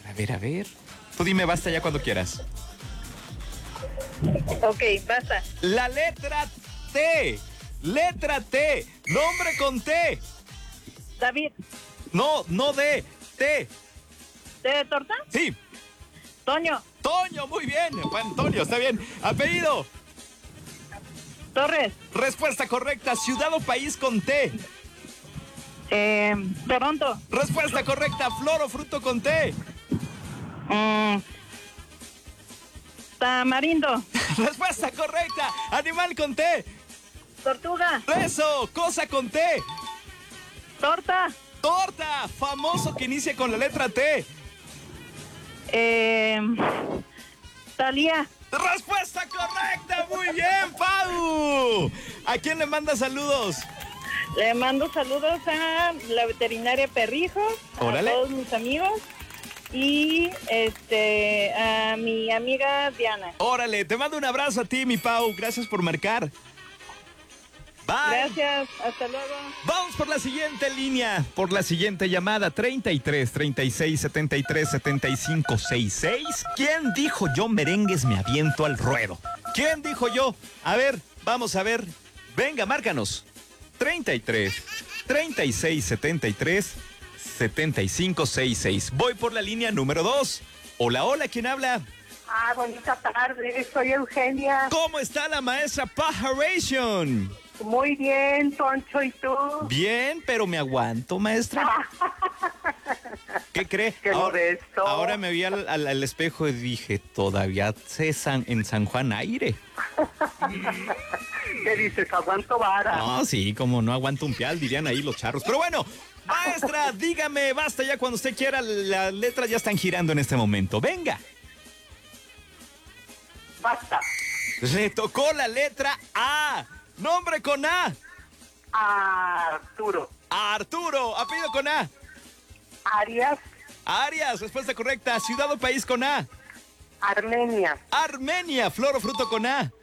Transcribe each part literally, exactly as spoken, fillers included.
A ver, a ver. Tú dime basta ya cuando quieras. Ok, basta. La letra T. Letra T. Nombre con T. David. No, no de. T. ¿T de torta? Sí. Toño. Toño, muy bien. Juan Antonio, está bien. Apellido. Torres. Respuesta correcta. Ciudad o país con T. Eh, Toronto. Respuesta correcta. Flor o fruto con T. Mm, tamarindo. Respuesta correcta. Animal con T. Tortuga. Eso. Cosa con T. Torta. Torta. Famoso que inicia con la letra T. Eh, Talía. Respuesta correcta. Muy bien, Pau. ¿A quién le manda saludos? Le mando saludos a la veterinaria Perrijo, Órale. a todos mis amigos y este a mi amiga Diana. Órale, te mando un abrazo a ti, mi Pau. Gracias por marcar. Bye. Gracias, hasta luego. Vamos por la siguiente línea, por la siguiente llamada, treinta y tres, treinta y seis, setenta y tres, setenta y cinco, sesenta y seis. ¿Quién dijo yo merengues me aviento al ruedo? ¿Quién dijo yo? A ver, vamos a ver. Venga, márcanos. treinta y tres, treinta y seis, setenta y tres, setenta y cinco, sesenta y seis. Voy por la línea número dos. Hola, hola, ¿quién habla? Ah, bonita tarde, soy Eugenia. ¿Cómo está la maestra Pajaration? Muy bien, Poncho, ¿y tú? Bien, pero me aguanto, maestra. ¿Qué cree? Qué ahora, modesto. ahora me vi al, al, al espejo y dije, todavía sé San, en San Juan aire. ¿Qué dices? Aguanto vara. No, sí, como no aguanto un pial, dirían ahí los charros. Pero bueno, maestra, dígame, basta ya cuando usted quiera, las letras ya están girando en este momento. Venga. Basta. Le tocó la letra A. Nombre con A. Arturo. Arturo. Apellido con A. Arias. Arias. Respuesta correcta. Ciudad o país con A. Armenia. Armenia. Flor o fruto con A.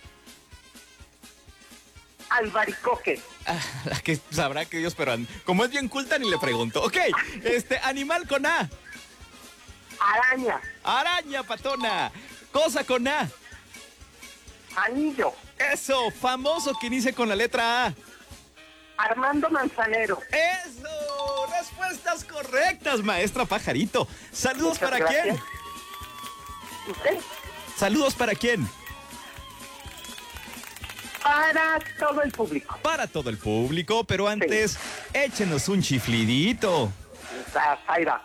Albaricoque. Ah, la que sabrá que Dios, pero como es bien culta ni le pregunto. Ok, este, animal con A. Araña. Araña, patona. Cosa con A. Anillo. Eso, famoso que inicia con la letra A. Armando Manzanero. Eso, respuestas correctas, maestra Pajarito. Saludos Muchas para gracias. quién. ¿Usted? Saludos para quién. Para todo el público. Para todo el público, pero antes, sí. Échenos un chiflidito. Ahí va.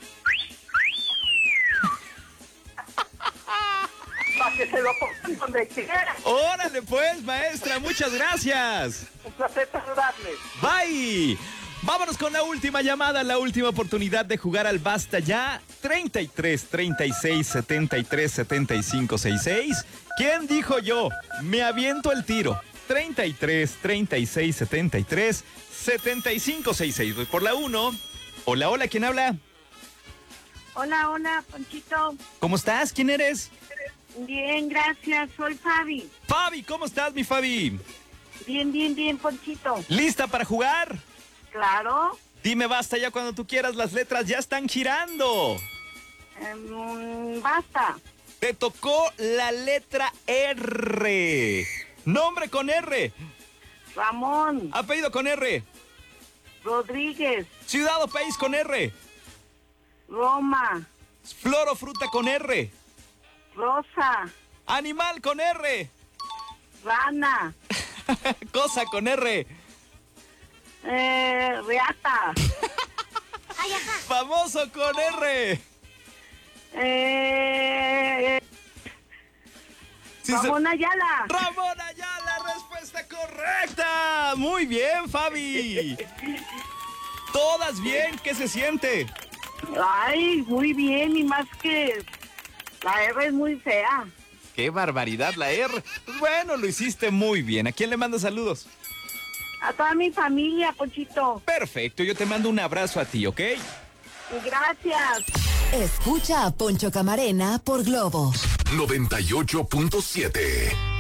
Para que se lo pongan donde quieran. Órale pues, maestra, muchas gracias. Un placer saludarles. Bye. Vámonos con la última llamada, la última oportunidad de jugar al Basta Ya. treinta y tres, treinta y seis, setenta y tres, setenta y cinco, sesenta y seis. ¿Quién dijo yo? Me aviento el tiro. treinta y tres, treinta y seis, setenta y tres, setenta y cinco, sesenta y seis. Voy por la uno. Hola, hola, ¿quién habla? Hola, hola, Ponchito. ¿Cómo estás? ¿Quién eres? Bien, gracias, soy Fabi. Fabi, ¿cómo estás, mi Fabi? Bien, bien, bien, Ponchito. ¿Lista para jugar? Claro. Dime basta ya cuando tú quieras, las letras ya están girando. Um, basta. Te tocó la letra R. Nombre con R. Ramón. Apellido con R. Rodríguez. Ciudad o país con R. Roma. Flor o fruta con R. Rosa. Animal con R. Rana. Cosa con R. Eh, Reata. Famoso con R. Eh, Sí, Ramón se... Ayala. Ramón Ayala, respuesta correcta. Muy bien, Fabi. Todas bien, ¿qué se siente? Ay, muy bien, y más que la R es muy fea. Qué barbaridad la R. Pues bueno, lo hiciste muy bien. ¿A quién le mando saludos? A toda mi familia, Ponchito. Perfecto, yo te mando un abrazo a ti, ¿ok? Gracias. Escucha a Poncho Camarena por Globo noventa y ocho punto siete.